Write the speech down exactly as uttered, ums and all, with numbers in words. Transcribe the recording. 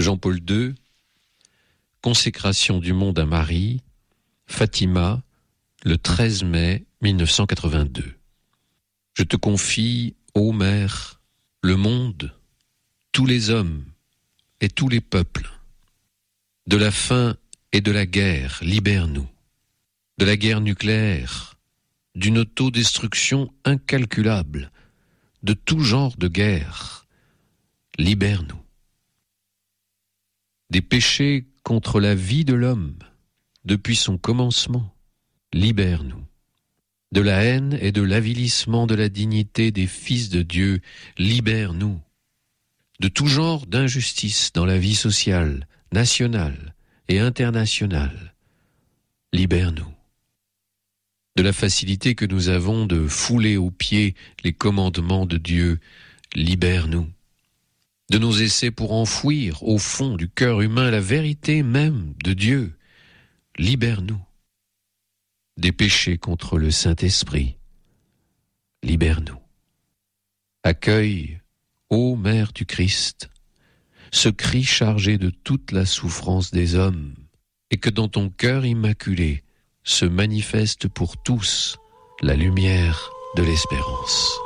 Jean-Paul deux, consécration du monde à Marie, Fatima, le treize mai mille neuf cent quatre-vingt-deux. Je te confie, ô Mère, le monde, tous les hommes et tous les peuples. De la faim et de la guerre, libère-nous. De la guerre nucléaire, d'une autodestruction incalculable, de tout genre de guerre, libère-nous. Des péchés contre la vie de l'homme, depuis son commencement, libère-nous. De la haine et de l'avilissement de la dignité des fils de Dieu, libère-nous. De tout genre d'injustice dans la vie sociale, nationale et internationale, libère-nous. De la facilité que nous avons de fouler aux pieds les commandements de Dieu, libère-nous. De nos essais pour enfouir au fond du cœur humain la vérité même de Dieu, libère-nous. Des péchés contre le Saint-Esprit, libère-nous. Accueille, ô Mère du Christ, ce cri chargé de toute la souffrance des hommes, et que dans ton cœur immaculé se manifeste pour tous la lumière de l'espérance.